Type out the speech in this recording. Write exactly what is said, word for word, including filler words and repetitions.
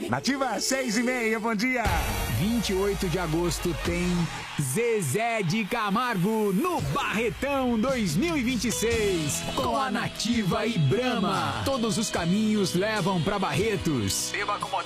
Nativa seis e meia, bom dia. vinte e oito de agosto tem Zezé de Camargo no Barretão dois mil e vinte e seis. Com a Nativa e Brahma. Todos os caminhos levam pra Barretos. Beba com